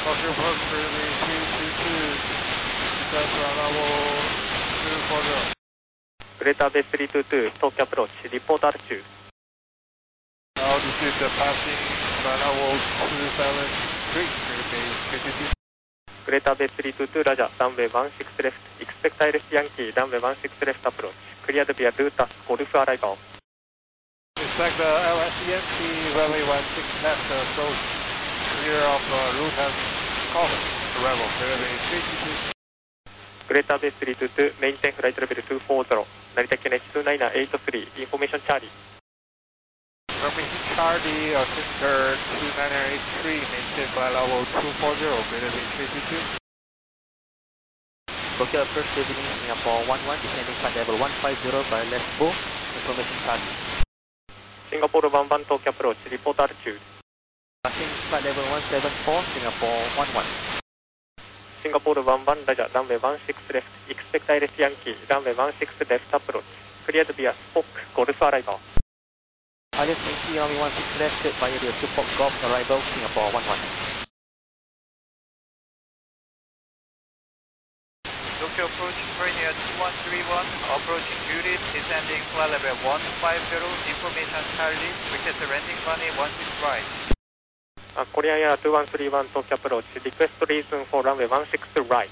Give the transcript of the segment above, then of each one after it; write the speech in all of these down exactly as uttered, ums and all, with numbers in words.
Partial approach for the three two two, descent ground level two four zero. Greater Bay three two two, Tokyo approach, report altitude. Altitude uh, passing ground level two seven three, Greater Bay three two two. Greater Bay three two two, Roger, runway one six left, expect I L S Yankee, runway one six left approach, cleared via Lutas, Golf arrival. Expect the L S Yankee, runway one six left approach, clear of uh, Lutas, Golf arrival, Greater Bay three two two. Greater Bay three two two, maintain flight level two four zero, Narita K N H two nine eight three, information Charlie. Information Charlie, uh, center two nine eight three, maintain flight level two four zero, Greater Bay three two two. Tokyo approach beginning Singapore one one, descending flight level one five zero by left bow, information Charlie. Singapore one one, Tokyo approach, report altitude. Passing flight level one seven four, Singapore one one. Singapore one one, Roger, runway one six left, expect I L S Yankee, runway one six left approach, cleared via Spock, Golf arrival. I L S Yankee, runway one six left, via the Spock Golf arrival, Singapore one one. Tokyo approach, Premier two one three one, approaching Juliet, descending flight level one five zero, information Charlie, request landing runway one six right. Uh, Korean Air two one three one, Tokyo approach, request reason for runway one six right.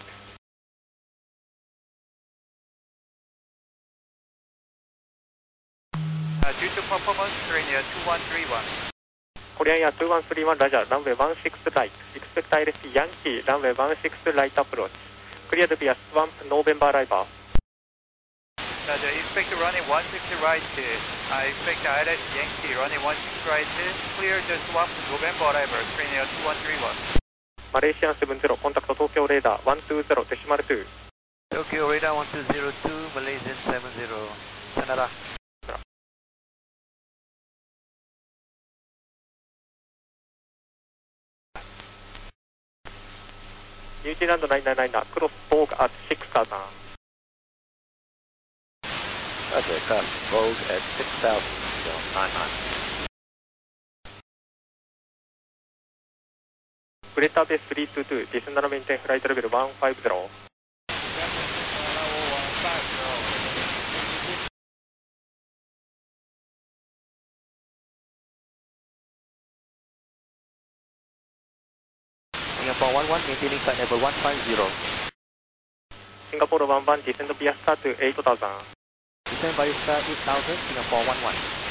Uh, due to performance, Korean two one three one. Korean Air two one three one, Roger, runway one six right, expect I L S Yankee, runway one six right approach, cleared via Swamp, November arrival. Roger, expect runway one six right, I expect I L S Yankee, runway one six right, clear the Swamp, November arrival, Korean two one three one. Malaysian seven zero, contact Tokyo radar one two zero, decimal two. Tokyo radar one two zero two, Malaysian seven zero, Sanara. New Zealand nine nine nine, cross Vogue at six thousand. Roger, cross Vogue at six thousand, nine nine. Greater Bay three two two, descend and maintain flight level one five zero. Singapore one one, maintaining flight level one five zero. Singapore one one, descend via start to eight thousand. Descend by star eight thousand, Singapore one one.